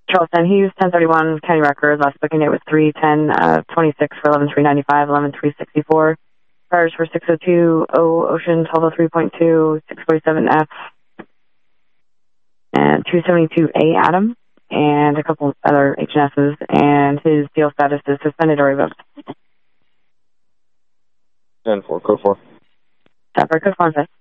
Charleston, he used 1031 county record. Last booking date was 3/10/26 for 11/3/95, 11/3/64. Priors for 602 O Ocean 1203.2, 647F, and 272A Adam, and a couple other HNSs, and his deal status is suspended or revoked. 10-4, code 4. Code 4, 5.